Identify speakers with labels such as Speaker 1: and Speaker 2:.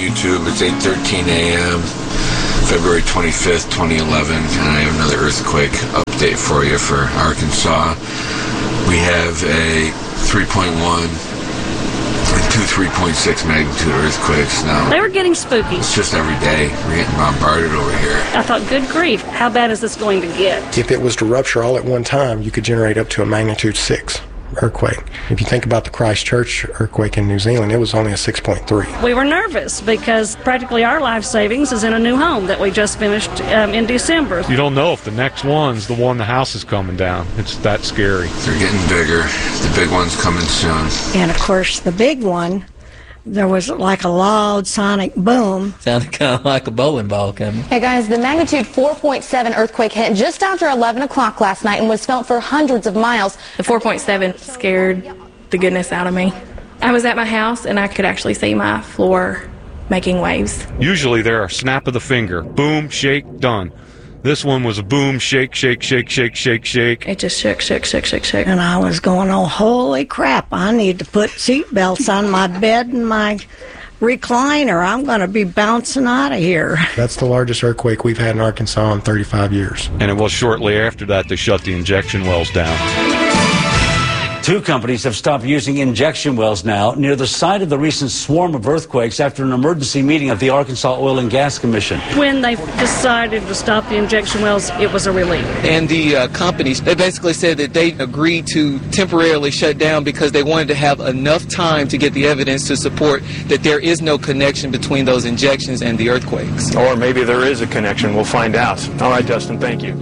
Speaker 1: YouTube. It's 8:13 a.m., February 25th, 2011, and I have another earthquake update for you for Arkansas. We have a 3.1 and 2 3.6 magnitude earthquakes now.
Speaker 2: They were getting spooky.
Speaker 1: It's just every day. We're getting bombarded over here.
Speaker 2: I thought, good grief, how bad is this going to get?
Speaker 3: If it was to rupture all at one time, you could generate up to a magnitude 6 earthquake. If you think about the Christchurch earthquake in New Zealand, it was only a 6.3.
Speaker 2: We were nervous because practically our life savings is in a new home that we just finished in December.
Speaker 4: You don't know if the next one's the one the house is coming down. It's that scary.
Speaker 1: They're getting bigger. The big one's coming soon.
Speaker 5: And of course, the big one, there was like a loud sonic boom.
Speaker 6: Sounded kind of like a bowling ball coming.
Speaker 7: Hey guys, the magnitude 4.7 earthquake hit just after 11 o'clock last night and was felt for hundreds of miles.
Speaker 8: The 4.7 scared the goodness out of me. I was at my house and I could actually see my floor making waves.
Speaker 4: Usually they're a snap of the finger. Boom, shake, done. This one was a boom, shake, shake, shake, shake, shake, shake.
Speaker 8: It just shook, shook, shook, shook, shook.
Speaker 5: And I was going, oh, holy crap, I need to put seat belts on my bed and my recliner. I'm going to be bouncing out of here.
Speaker 3: That's the largest earthquake we've had in Arkansas in 35 years.
Speaker 4: And it was shortly after that they shut the injection wells down.
Speaker 9: 2 companies have stopped using injection wells now near the site of the recent swarm of earthquakes after an emergency meeting of the Arkansas Oil and Gas Commission.
Speaker 2: When they decided to stop the injection wells, it was a relief.
Speaker 10: And the companies, they basically said that they agreed to temporarily shut down because they wanted to have enough time to get the evidence to support that there is no connection between those injections and the earthquakes.
Speaker 11: Or maybe there is a connection. We'll find out. All right, Dustin, thank you.